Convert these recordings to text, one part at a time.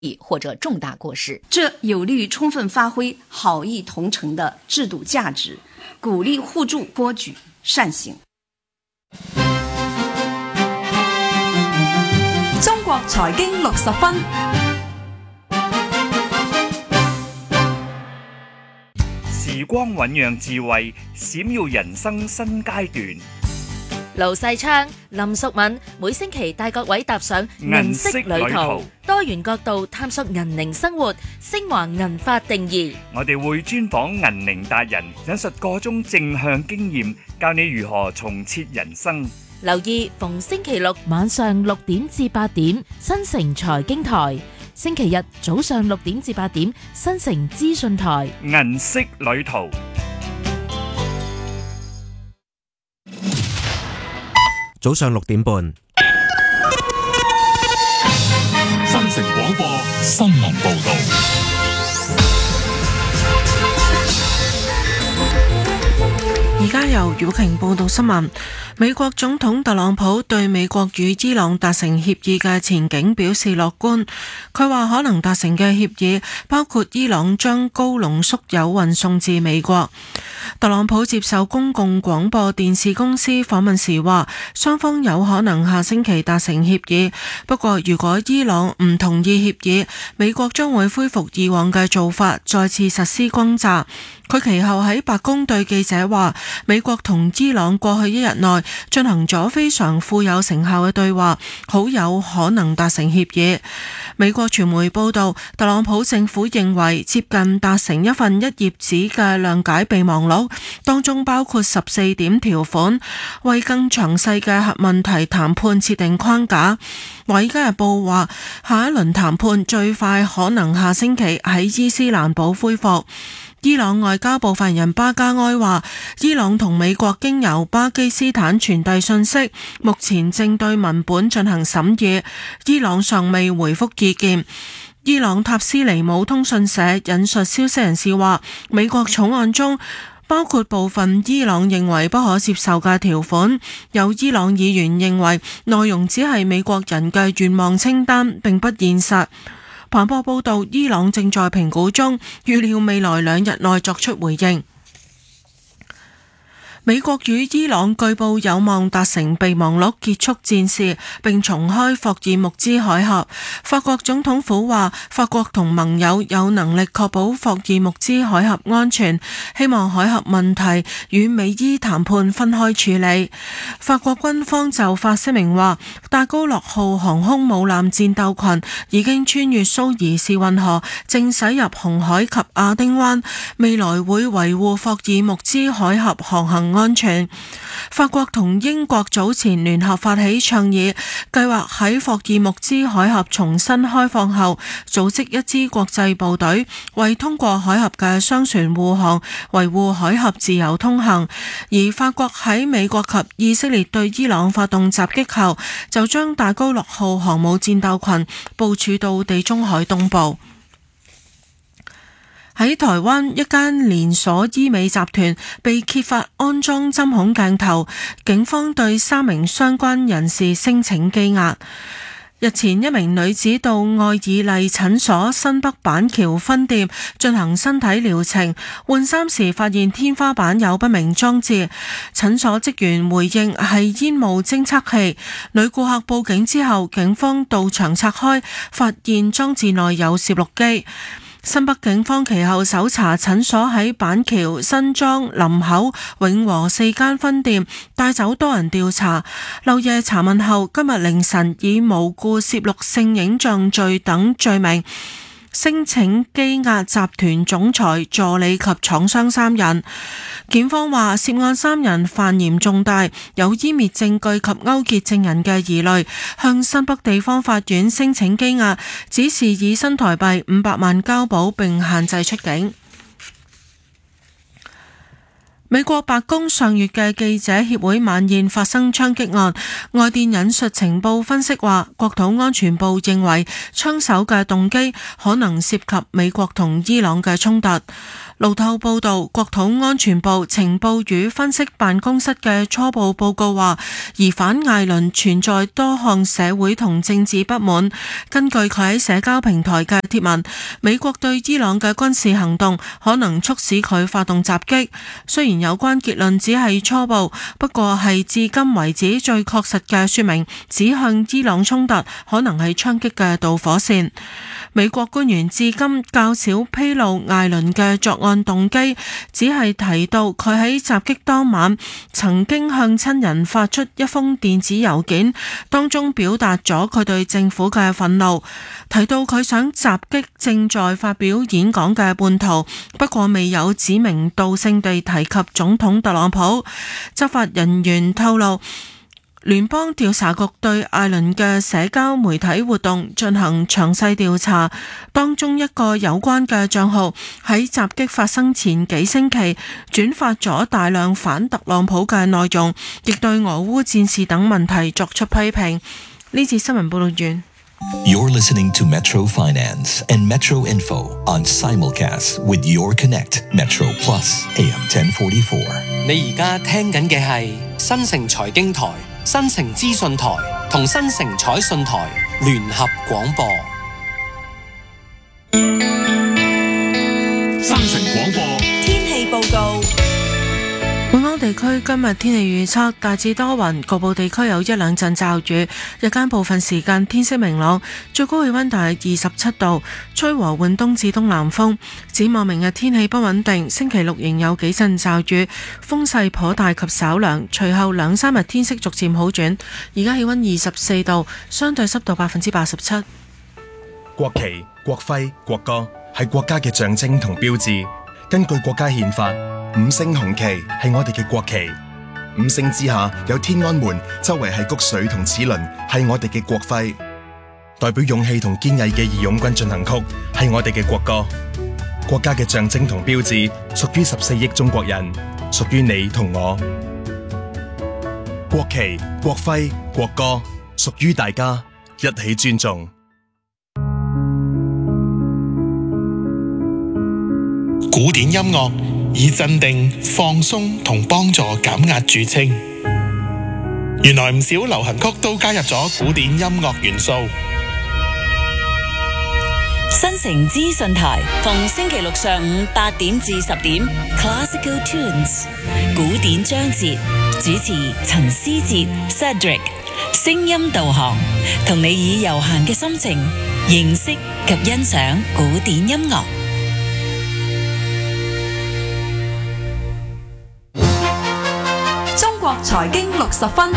或者重大过失。 这有利于充分发挥好意同城的制度价值，鼓励互助托举善行。 中國財經60分， 時光醞釀智慧，閃耀人生新階段。 盧世昌、林淑敏每星期帶各位踏上銀色旅途，多元角度探索銀齡生活，昇華銀髮定義。 我哋會專訪銀齡達人，引述各種正向經驗，教你如何重設人生。 留意逢星期六晚上6點至8點，新城財經台；星期日早上6點至8點，新城資訊台。 銀色旅途。 早上6點半， 新城廣播新聞報道。 而家由姚瓊報道新聞。美國總統特朗普對美國與伊朗達成協議嘅前景表示樂觀。佢話可能達成嘅協議包括伊朗將高濃縮鈾運送至美國。特朗普接受公共廣播電視公司訪問時話，雙方有可能下星期達成協議，不過如果伊朗唔同意協議，美國將會恢復以往嘅做法，再次實施轟炸。佢其後喺白宮對記者話，美國同伊朗過去一日內進行咗非常富有成效嘅對話，好有可能達成協議。美國傳媒報道，特朗普政府認為接近達成一份1頁紙嘅諒解備忘錄，當中包括14點條款，為更詳細嘅核問題談判設定框架。華爾街日報話，下一輪談判最快可能下星期喺伊斯蘭堡恢復。伊朗外交部發言人巴加埃話，伊朗同美國經由巴基斯坦傳遞信息，目前正對文本進行審議，伊朗尚未回覆意見。伊朗塔斯尼姆通訊社引述消息人士話，美國草案中包括部分伊朗認為不可接受嘅條款，有伊朗議員認為內容只係美國人嘅願望清單，並不現實。彭博報道，伊朗正在評估中，預料未來2日內作出回應。美國與伊朗據報有望達成備忘錄結束戰事，並重開霍爾木茲海峽。法國總統府話，法國同盟友有能力確保霍爾木茲海峽安全，希望海峽問題與美伊談判分開處理。法國軍方就發聲明話，戴高樂號航空母艦戰鬥群已經穿越蘇伊士運河，正駛入紅海及亞丁灣，未來會維護霍爾木茲海峽航行安全。法國同英國早前聯合發起倡議，計劃喺霍爾木茲海峽重新開放後，組織一支國際部隊，為通過海峽嘅商船護航，維護海峽自由通行。而法國喺美國及以色列對伊朗發動襲擊後，就將戴高樂號航母戰鬥群部署到地中海東部。喺台灣，一間連鎖醫美集團被揭發安裝針孔鏡頭，警方對3名相關人士申請羈押。日前，一名女子到愛爾麗診所新北板橋分店進行身體療程，換衫時發現天花板有不明裝置，診所職員回應係煙霧偵測器。女顧客報警之後，警方到場拆開，發現裝置內有攝錄機。新北警方其後搜查診所喺板橋、新莊、林口、永和4間分店，帶走多人調查。漏夜查問後，今日凌晨以無故攝錄性影像罪等罪名，申請羈押集團總裁、助理及廠商3人。檢方話，涉案3人犯嫌重大，有湮滅證據及勾結證人嘅疑慮，向新北地方法院申請羈押，指示以新台幣500萬交保並限制出境。 美國白宮上月嘅記者協會晚宴發生槍擊案，外電引述情報分析話，國土安全部認為槍手嘅動機可能涉及美國同伊朗嘅衝突。路透報道，國土安全部情報與分析辦公室嘅初步報告話，疑犯艾倫存在多項社會同政治不滿。根據佢喺社交平台嘅貼文，美國對伊朗嘅軍事行動可能促使佢發動襲擊。雖然有關結論只係初步，不過係至今為止最確實嘅說明，指向伊朗衝突可能係槍擊嘅導火線。美國官員至今較少披露艾倫嘅作案動機，只係提到佢喺襲擊當晚曾經向親人發出一封電子郵件，當中表達咗佢對政府嘅憤怒，提到佢想襲擊正在發表演講嘅叛徒，不過未有指名道姓地提及總統特朗普。執法人員透露，聯邦調查局對艾倫嘅社交媒體活動進行詳細調查，當中一個有關嘅賬號喺襲擊發生前幾星期轉發咗大量反特朗普嘅內容，亦對俄烏戰事等問題作出批評。呢次新聞報道完。 You're listening to Metro Finance and Metro Info on simulcast with Your Connect Metro Plus AM 1044。 你而家聽緊嘅係新城財經台、新城資訊台同新城彩訊台聯合廣播。 新城廣播天氣報告。 本港地區今日天氣預測大致多雲，局部地區有一兩陣驟雨，日間部分時間天色明朗，最高氣溫大約27度，吹和緩東至東南風。展望明日天氣不穩定，星期六仍有幾陣驟雨，風勢頗大及稍涼，隨後兩三日天色逐漸好轉。而家氣溫24度，相對濕度87%。 國旗、國徽、國歌係國家嘅象徵同標誌。根據國家憲法，五星紅旗係我哋嘅國旗，五星之下有天安門，周圍係谷穗同齒輪，係我哋嘅國徽。代表勇氣同堅毅嘅義勇軍進行曲係我哋嘅國歌。國家嘅象徵同標誌屬於14億中國人，屬於你同我。國旗、國徽、國歌屬於大家，一起尊重。 古典音樂以鎮定、放鬆同幫助減壓著稱。原來唔少流行曲都加入咗古典音樂元素。 新城資訊台逢星期六上午8點至10點 Classical Tunes 古典章節，主持陳思哲 Cedric， 聲音導航，同你以悠閒嘅心情認識及欣賞古典音樂。 中國財經60分。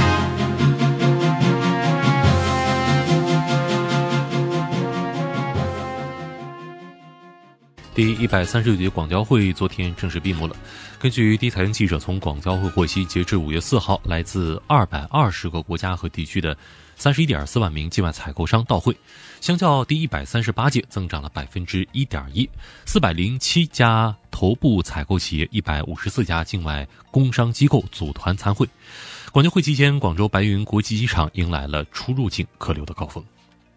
第136届廣交會昨天正式閉幕了。根據第一財經記者從廣交會獲悉，截至5月4號，來自220個國家和地區的31.4萬名境外採購商到會，相較第138屆增長了 1.1%。407家頭部採購企業，154家境外工商機構組團參會。廣交會期間，廣州白雲國際機場迎來了出入境客流的高峰。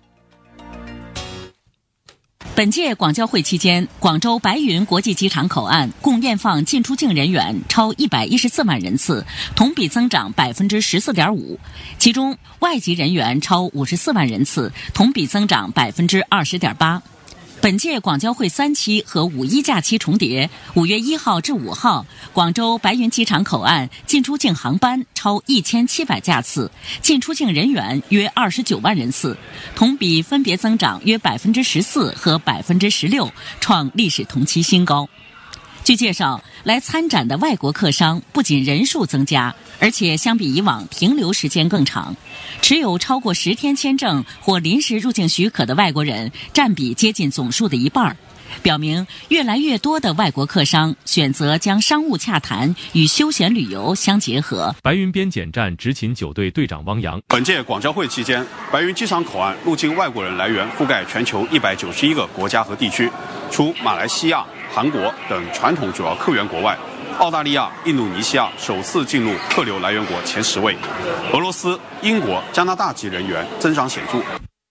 本屆廣交會期間，廣州白雲國際機場口岸共驗放進出境人員超114萬人次，同比增長 14.5%， 其中外籍人員超54萬人次，同比增長 20.8%。本屆廣交會3期和五一假期重疊，5月1號至5號，廣州白雲機場口岸進出境航班超1700架次，進出境人員約29萬人次，同比分別增長約 14% 和 16%， 創歷史同期新高。據介紹，來參展的外國客商不僅人數增加，而且相比以往停留時間更長，持有超過10天簽證或臨時入境許可的外國人佔比接近總數的一半，表明越來越多的外國客商選擇將商務洽談與休閒旅遊相結合。 白雲邊檢站執勤9隊隊長汪洋， 本屆廣交會期間，白雲機場口岸入境外國人來源覆蓋全球191個國家和地區，除馬來西亞、韓國等傳統主要客源國外， 澳大利亚、印度尼西亚首次进入客流来源国前10位，俄罗斯、英国、加拿大籍人员增长显著。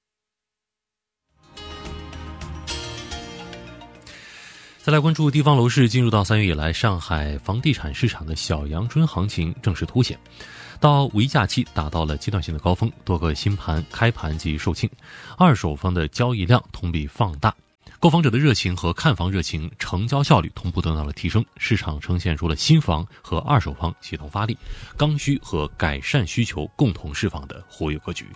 再来关注地方楼市，进入到3月以来，上海房地产市场的小阳春行情正式凸显。到五一假期达到了阶段性的高峰，多个新盘开盘即售罄，二手房的交易量同比放大，购房者的热情和看房热情、成交效率同步得到了提升，市场呈现出了新房和二手房协同发力、刚需和改善需求共同释放的活跃格局。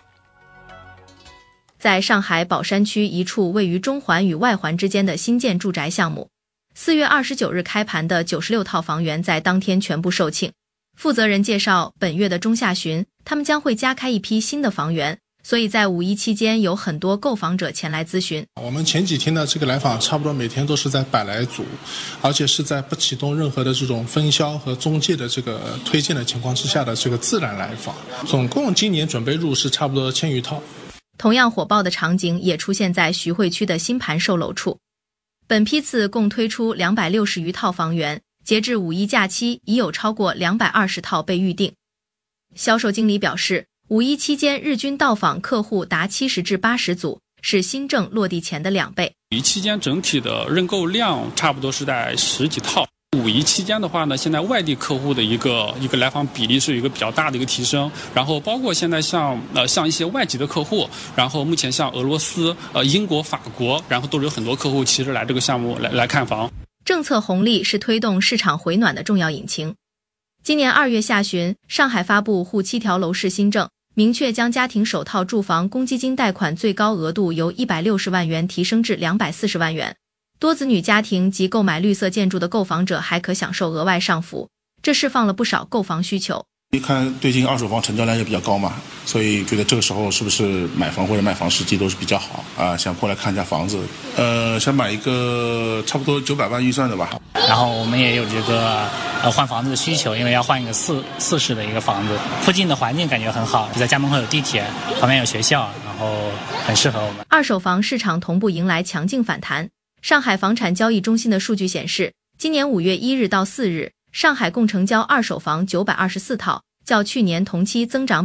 在上海宝山区一处位于中环与外环之间的新建住宅项目，4月29日开盘的96套房源在当天全部售罄。负责人介绍，本月的中下旬，他们将会加开一批新的房源，所以在五一期间有很多购房者前来咨询。 我们前几天的这个来访差不多每天都是在100来组，而且是在不启动任何的这种分销和中介的这个推荐的情况之下的这个自然来访。总共今年准备入市差不多1000余套。 同样火爆的场景也出现在徐汇区的新盘售楼处。本批次共推出260余套房源，截至五一假期已有超过220套被预定。销售经理表示，五一期间日均到访客户达70至80组，是新政落地前的2倍。 五一期间整体的认购量差不多是在10几套。五一期间的话呢，现在外地客户的一个来访比例是有一个比较大的一个提升，然后包括现在像一些外籍的客户，然后目前像俄罗斯、英国、法国，然后都有很多客户其实来这个项目来看房。 政策红利是推动市场回暖的重要引擎。今年2月下旬，上海发布沪7条楼市新政，明确将家庭首套住房公积金贷款最高额度由160万元提升至240万元。多子女家庭及购买绿色建筑的购房者还可享受额外上浮，这释放了不少购房需求。 一看最近二手房成交量也比较高嘛，所以觉得这个时候是不是买房或者卖房时机都是比较好啊，想过来看一下房子。想买一个差不多900万预算的吧。 然后我们也有这个换房子的需求，因为要换一个四室的一个房子，附近的环境感觉很好，就在家门口有地铁，旁边有学校，然后很适合我们。 二手房市场同步迎来强劲反弹。上海房产交易中心的数据显示，今年5月1日到4日，上海共成交二手房924套，较去年同期增长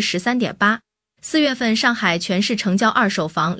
13.8%。4月份上海全市成交二手房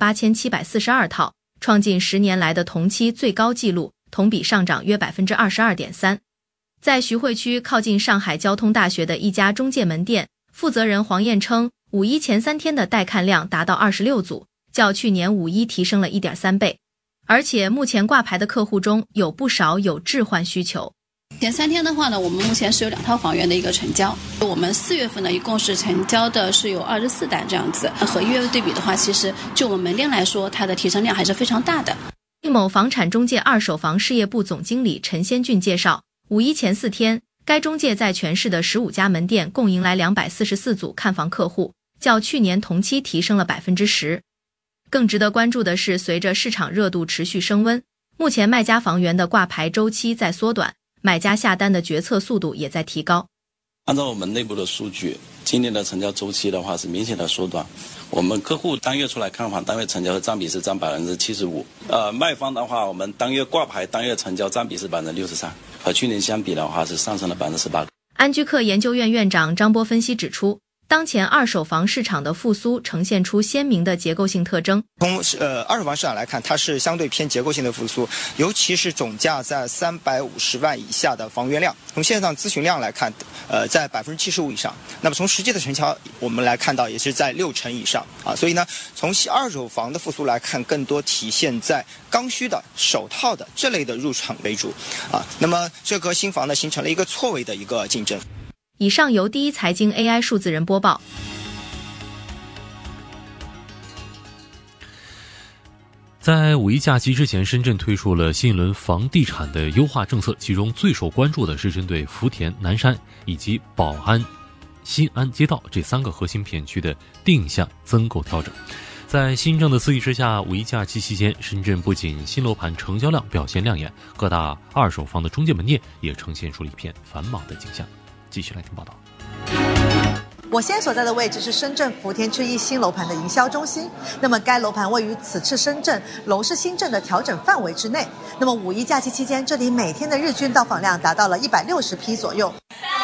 28742套，创近10年来的同期最高纪录，同比上涨约 22.3%。在徐汇区靠近上海交通大学的一家中介门店，负责人黄燕称，五一前3天的带看量达到26组，较去年五一提升了 1.3倍。而且目前挂牌的客户中有不少有置换需求。 前3天的话呢，我们目前是有2套房源的一个成交。我们4月份呢，一共是成交的是有24单这样子，和1月对比的话，其实就我们门店来说，它的提升量还是非常大的。 某房产中介二手房事业部总经理陈先俊介绍，五一前4天，该中介在全市的15家门店共迎来244组看房客户，较去年同期提升了 10%。更值得关注的是，随着市场热度持续升温，目前卖家房源的挂牌周期在缩短，买家下单的决策速度也在提高。 按照我们内部的数据，今年的成交周期的话是明显的缩短。我们客户单月出来看房，单月成交的占比是占 75%。卖方的话，我们单月挂牌、单月成交占比是 63%， 和去年相比的话是上升了 18%。 安居客研究院院长张波分析指出，当前二手房市场的复苏呈现出鲜明的结构性特征。 从二手房市场来看，它是相对偏结构性的复苏，尤其是总价在350万以下的房源量，从线上咨询量来看，在 75% 以上。那么从实际的成交，我们来看到也是在60%以上啊。所以呢，从二手房的复苏来看，更多体现在刚需的、首套的这类的入场为主啊。那么这和新房呢形成了一个错位的一个竞争。 以上由第一财经 AI 数字人播报。 在五一假期之前，深圳推出了新一轮房地产的优化政策，其中最受关注的是针对福田、南山以及宝安、新安街道这3个核心片区的定向增购调整。在新政的刺激之下，五一假期期间，深圳不仅新楼盘成交量表现亮眼，各大二手房的中介门店也呈现出了一片繁忙的景象。继续来听报道。 我现在所在的位置是深圳福田区一新楼盘的营销中心，那么该楼盘位于此次深圳楼市新政的调整范围之内。那么5·1假期期间，这里每天的日均到访量达到了160批左右。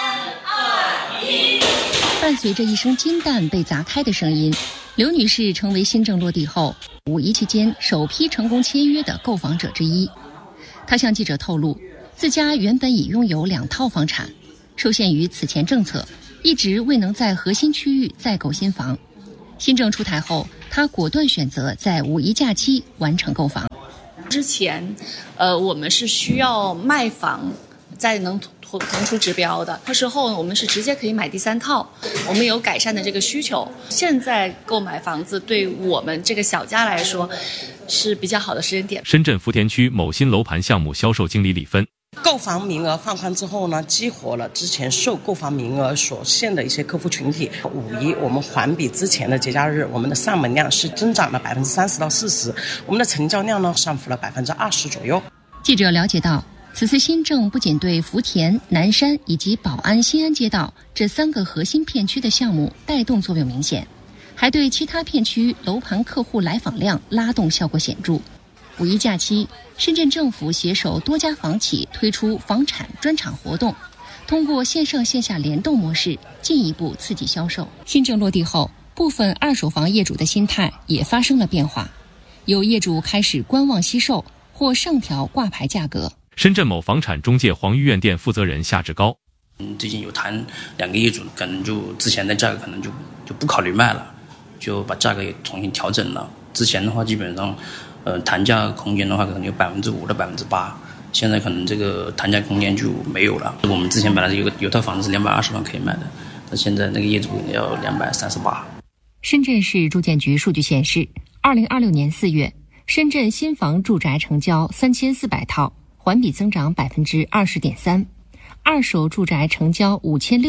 3、2、1，伴随着一声金蛋被砸开的声音，刘女士成为新政落地后5·1期间首批成功签约的购房者之一。她向记者透露，自家原本已拥有2套房产，受限于此前政策，一直未能在核心区域再购新房。新政出台后，她果断选择在5·1假期完成购房。 之前，我们是需要卖房再能腾出指标的，那时候我们是直接可以买第3套，我们有改善的这个需求。现在购买房子对我们这个小家来说是比较好的时间点。 深圳福田区某新楼盘项目销售经理李芬。 购房名额放宽之后呢，激活了之前受购房名额所限的一些客户群体。5·1我们环比之前的节假日，我们的上门量是增长了30%到40%，我们的成交量呢上浮了20%左右。 记者了解到，此次新政不仅对福田、南山以及宝安、新安街道这3个核心片区的项目带动作用明显，还对其他片区楼盘客户来访量拉动效果显著。5·1假期，深圳政府携手多家房企推出房产专场活动，通过线上线下联动模式，进一步刺激销售。新政落地后，部分二手房业主的心态也发生了变化，有业主开始观望惜售，或上调挂牌价格。 深圳某房产中介黄玉苑店负责人夏志高， 最近有谈2个业主，可能就之前的价格可能就不考虑卖了，就把价格也重新调整了。之前的话基本上谈价空间的话可能有5%到8%，现在可能这个谈价空间就没有了。我们之前本来有套房子是220万可以卖的，但现在那个业主要238。 深圳市住建局数据显示，2026年4月，深圳新房住宅成交3400套，环比增长20.3%；二手住宅成交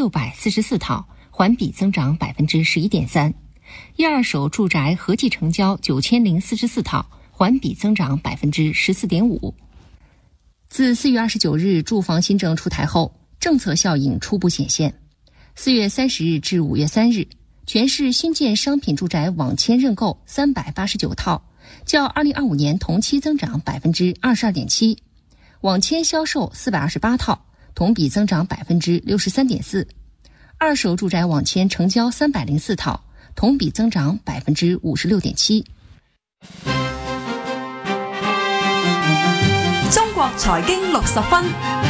5644套，环比增长11.3%；一二手住宅合计成交9044套，环比增长14.5%。自4月29日住房新政出台后，政策效应初步显现。4月30日至5月3日，全市新建商品住宅网签认购389套，较2025年同期增长22.7%；网签销售428套，同比增长63.4%；二手住宅网签成交304套，同比增长56.7%。 中國財經60分，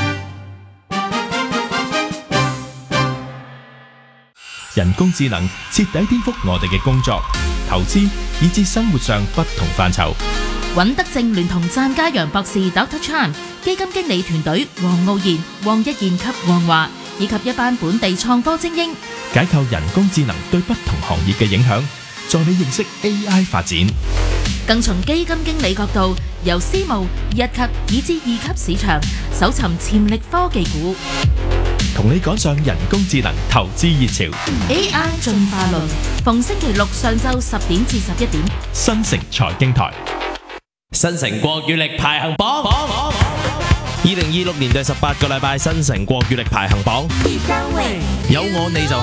人工智能徹底顛覆我哋嘅工作、投資以至生活上不同範疇。 尹德正聯同湛家陽博士 Dr. Chan、基金經理團隊黃傲然、黃一賢及黃華，以及一班本地創科精英， 解構人工智能對不同行業嘅影響，助你認識 AI 發展。 更從基金經理角度，由私募、1級以至2級市場搜尋潛力科技股， 同你趕上人工智能投資熱潮。 AI 進化論，逢星期六上晝10點至11點， 新城財經台。 新城國語力排行榜，2026年第18個禮拜新城國語力排行榜，有我你就